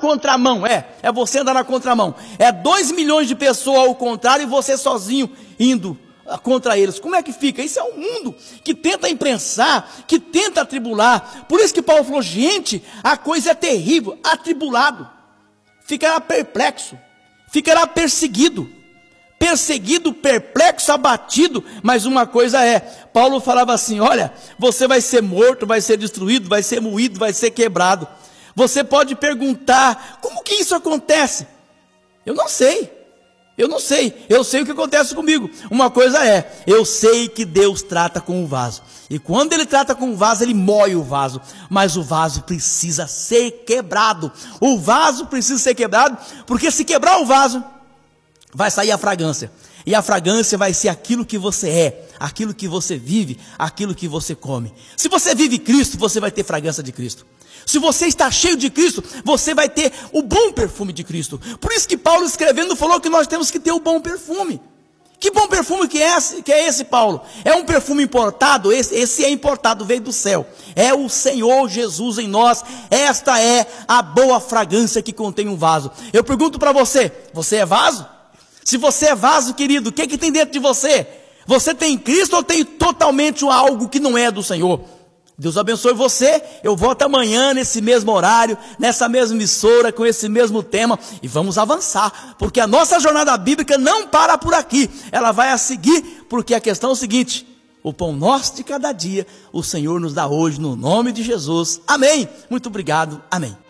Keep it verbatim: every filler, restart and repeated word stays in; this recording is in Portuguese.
contramão, é, é você andar na contramão. É dois milhões de pessoas ao contrário e você sozinho indo contra eles. Como é que fica? Isso é um mundo que tenta imprensar, que tenta atribular. Por isso que Paulo falou, gente, a coisa é terrível, atribulado, ficará perplexo, ficará perseguido, perseguido, perplexo, abatido. Mas uma coisa é, Paulo falava assim, olha, você vai ser morto, vai ser destruído, vai ser moído, vai ser quebrado. Você pode perguntar, como que isso acontece? Eu não sei. Eu não sei, eu sei o que acontece comigo. Uma coisa é, eu sei que Deus trata com o vaso. E quando Ele trata com o vaso, Ele moe o vaso. Mas o vaso precisa ser quebrado. O vaso precisa ser quebrado, porque se quebrar o vaso, vai sair a fragrância. E a fragrância vai ser aquilo que você é, aquilo que você vive, aquilo que você come. Se você vive Cristo, você vai ter fragrância de Cristo. Se você está cheio de Cristo, você vai ter o bom perfume de Cristo. Por isso que Paulo escrevendo falou que nós temos que ter o bom perfume. Que bom perfume que é esse, que é esse Paulo? É um perfume importado? Esse, esse é importado, veio do céu. É o Senhor Jesus em nós. Esta é a boa fragrância que contém um vaso. Eu pergunto para você, você é vaso? Se você é vaso, querido, o que, que tem dentro de você? Você tem Cristo ou tem totalmente algo que não é do Senhor? Deus abençoe você, eu volto amanhã nesse mesmo horário, nessa mesma emissora, com esse mesmo tema, e vamos avançar, porque a nossa jornada bíblica não para por aqui, ela vai a seguir, porque a questão é o seguinte, o pão nosso de cada dia, o Senhor nos dá hoje, no nome de Jesus, amém, muito obrigado, amém.